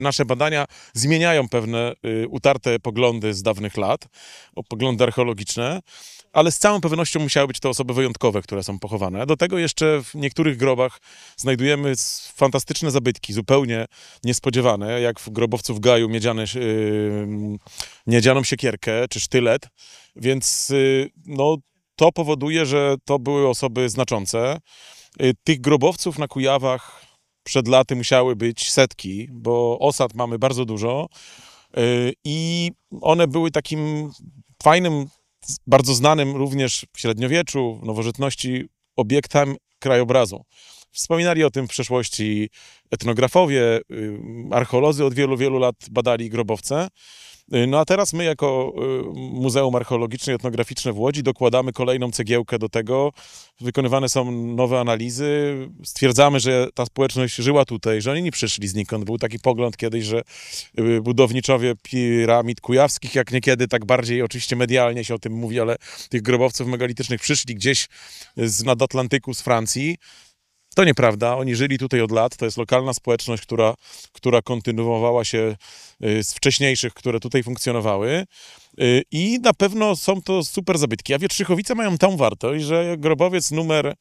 Nasze badania zmieniają pewne utarte poglądy z dawnych lat, poglądy archeologiczne, ale z całą pewnością musiały być to osoby wyjątkowe, które są pochowane. Do tego jeszcze w niektórych grobach znajdujemy fantastyczne zabytki, zupełnie niespodziewane, jak w grobowcu w Gaju miedzianą siekierkę czy sztylet, więc no, to powoduje, że to były osoby znaczące. Tych grobowców na Kujawach przed laty musiały być setki, bo osad mamy bardzo dużo i one były takim fajnym, bardzo znanym również w średniowieczu, w nowożytności obiektem krajobrazu. Wspominali o tym w przeszłości etnografowie, archeolodzy od wielu, wielu lat badali grobowce. No a teraz my jako Muzeum Archeologiczne i Etnograficzne w Łodzi dokładamy kolejną cegiełkę do tego. Wykonywane są nowe analizy. Stwierdzamy, że ta społeczność żyła tutaj, że oni nie przyszli znikąd. Był taki pogląd kiedyś, że budowniczowie piramid kujawskich, jak niekiedy tak bardziej oczywiście medialnie się o tym mówi, ale tych grobowców megalitycznych przyszli gdzieś z Nadatlantyku, z Francji. To nieprawda, oni żyli tutaj od lat, to jest lokalna społeczność, która kontynuowała się z wcześniejszych, które tutaj funkcjonowały i na pewno są to super zabytki. A Wietrzychowice mają tą wartość, że grobowiec numer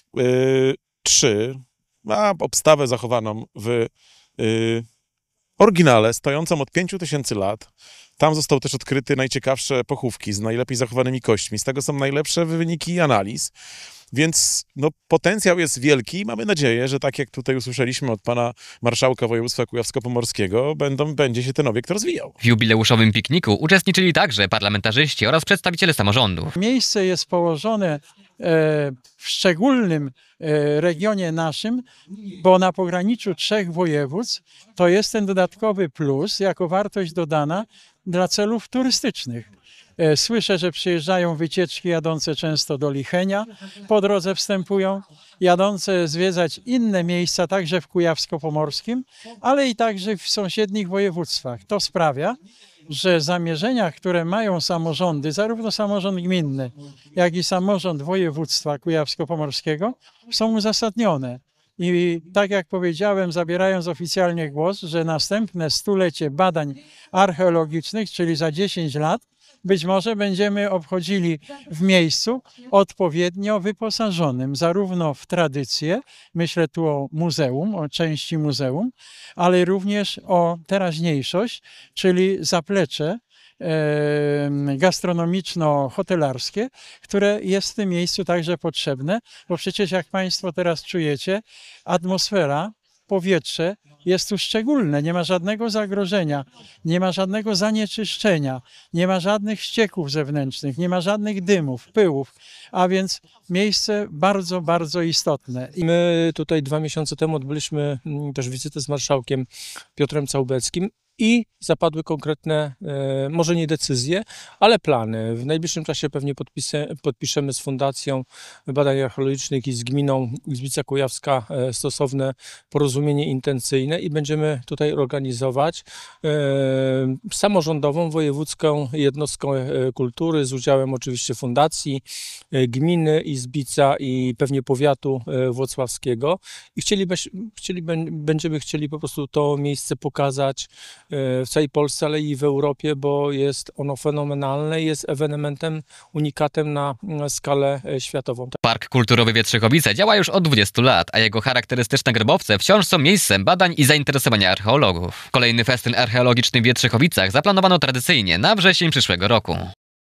3 ma obstawę zachowaną w oryginale, stojącą od 5000 lat. Tam został też odkryty najciekawsze pochówki z najlepiej zachowanymi kośćmi. Z tego są najlepsze wyniki analiz. Więc no, potencjał jest wielki i mamy nadzieję, że tak jak tutaj usłyszeliśmy od pana marszałka województwa kujawsko-pomorskiego, będzie się ten obiekt rozwijał. W jubileuszowym pikniku uczestniczyli także parlamentarzyści oraz przedstawiciele samorządów. Miejsce jest położone w szczególnym regionie naszym, bo na pograniczu 3 województw to jest ten dodatkowy plus jako wartość dodana dla celów turystycznych. Słyszę, że przyjeżdżają wycieczki jadące często do Lichenia, po drodze wstępują, jadące zwiedzać inne miejsca, także w Kujawsko-Pomorskim, ale i także w sąsiednich województwach. To sprawia, że zamierzenia, które mają samorządy, zarówno samorząd gminny, jak i samorząd województwa kujawsko-pomorskiego, są uzasadnione. I tak jak powiedziałem, zabierając oficjalnie głos, że następne stulecie badań archeologicznych, czyli za 10 lat, być może będziemy obchodzili w miejscu odpowiednio wyposażonym, zarówno w tradycję, myślę tu o muzeum, o części muzeum, ale również o teraźniejszość, czyli zaplecze gastronomiczno-hotelarskie, które jest w tym miejscu także potrzebne, bo przecież jak Państwo teraz czujecie, atmosfera, powietrze jest tu szczególne, nie ma żadnego zagrożenia, nie ma żadnego zanieczyszczenia, nie ma żadnych ścieków zewnętrznych, nie ma żadnych dymów, pyłów, a więc miejsce bardzo, bardzo istotne. My tutaj 2 miesiące temu odbyliśmy też wizytę z marszałkiem Piotrem Całbeckim i zapadły konkretne, może nie decyzje, ale plany. W najbliższym czasie pewnie podpiszemy z Fundacją Badań Archeologicznych i z gminą Izbica Kujawska stosowne porozumienie intencyjne i będziemy tutaj organizować samorządową, wojewódzką jednostkę kultury z udziałem oczywiście Fundacji, gminy Izbica i pewnie powiatu włocławskiego. I będziemy chcieli po prostu to miejsce pokazać w całej Polsce, ale i w Europie, bo jest ono fenomenalne i jest ewenementem, unikatem na skalę światową. Park Kulturowy Wietrzychowice działa już od 20 lat, a jego charakterystyczne grobowce wciąż są miejscem badań i zainteresowania archeologów. Kolejny festyn archeologiczny w Wietrzychowicach zaplanowano tradycyjnie na wrzesień przyszłego roku.